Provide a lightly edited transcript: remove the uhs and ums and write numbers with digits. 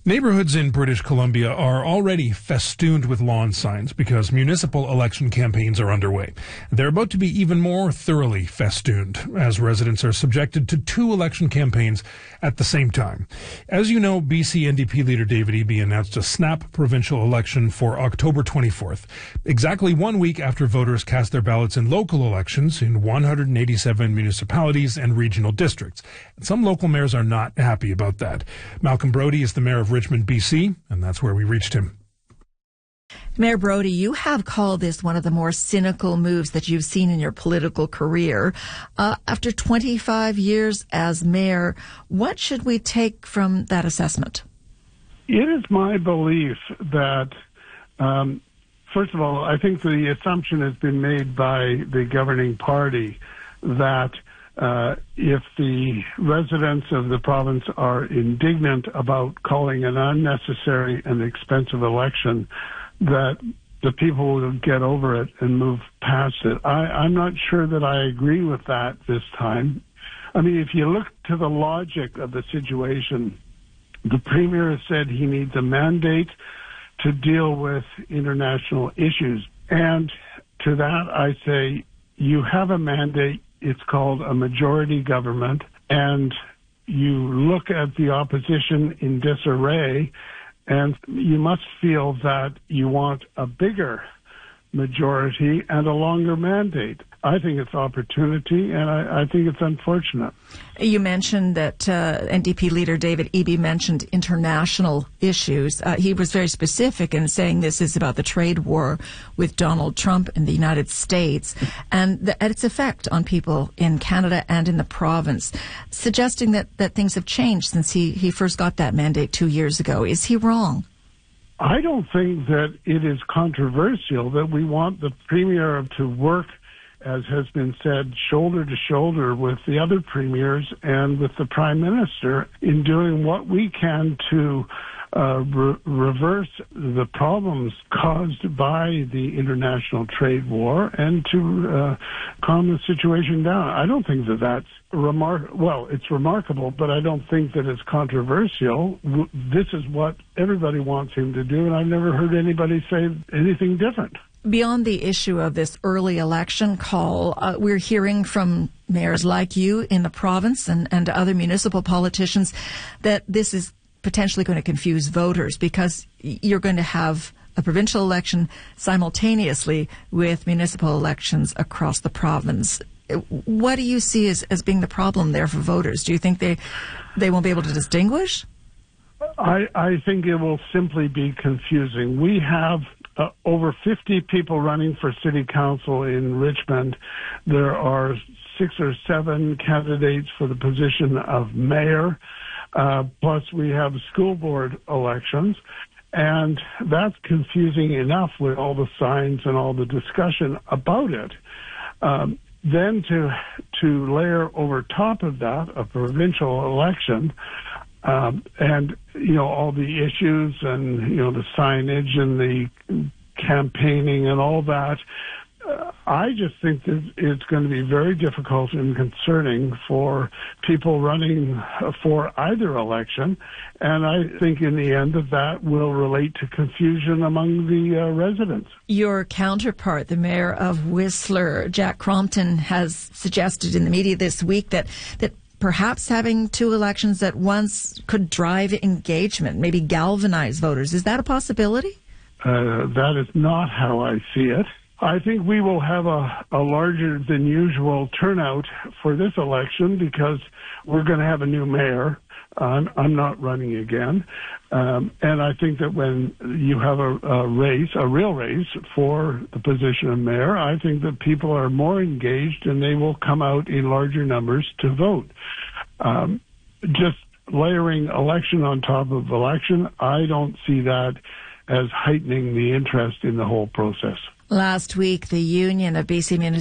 Neighborhoods in British Columbia are already festooned with lawn signs because municipal election campaigns are underway. They're about to be even more thoroughly festooned as residents are subjected to two election campaigns at the same time. As you know, BC NDP leader David Eby announced a snap provincial election for October 24th, exactly 1 week after voters cast their ballots in local elections in 187 municipalities and regional districts. And some local mayors are not happy about that. Malcolm Brody is the mayor of Richmond, BC, and that's where we reached him. Mayor Brody, you have called this one of the more cynical moves that you've seen in your political career. After 25 years as mayor, what should we take from that assessment? It is my belief that, first of all, I think the assumption has been made by the governing party that if the residents of the province are indignant about calling an unnecessary and expensive election, that the people will get over it and move past it. I'm not sure that I agree with that this time. I mean, if you look to the logic of the situation, the Premier has said he needs a mandate to deal with international issues. And to that, I say, you have a mandate. It's called a majority government, and you look at the opposition in disarray, and you must feel that you want a bigger majority and a longer mandate. I think it's opportunity, and I think it's unfortunate. You mentioned that NDP leader David Eby mentioned international issues. He was very specific in saying this is about the trade war with Donald Trump and the United States and its effect on people in Canada and in the province, suggesting that things have changed since he first got that mandate 2 years ago. Is he wrong? I don't think that it is controversial that we want the Premier to work, as has been said, shoulder to shoulder with the other premiers and with the Prime Minister in doing what we can to reverse the problems caused by the international trade war and to calm the situation down. I don't think that that's it's remarkable, but I don't think that it's controversial. This is what everybody wants him to do, and I've never heard anybody say anything different. Beyond the issue of this early election call, we're hearing from mayors like you in the province and other municipal politicians that this is potentially going to confuse voters because you're going to have a provincial election simultaneously with municipal elections across the province. What do you see as being the problem there for voters? Do you think they won't be able to distinguish? I think it will simply be confusing. We have over 50 people running for city council in Richmond. There are 6 or 7 candidates for the position of mayor. Plus we have school board elections. And that's confusing enough with all the signs and all the discussion about it. Then to layer over top of that a provincial election, and, all the issues and, the signage and the campaigning and all that, I just think that it's going to be very difficult and concerning for people running for either election. And I think in the end that will relate to confusion among the residents. Your counterpart, the mayor of Whistler, Jack Crompton, has suggested in the media this week that perhaps having two elections at once could drive engagement, maybe galvanize voters. Is that a possibility? That is not how I see it. I think we will have a larger than usual turnout for this election because we're going to have a new mayor. I'm not running again. And I think that when you have a real race for the position of mayor, I think that people are more engaged and they will come out in larger numbers to vote. Just layering election on top of election, I don't see that as heightening the interest in the whole process. Last week, the Union of BC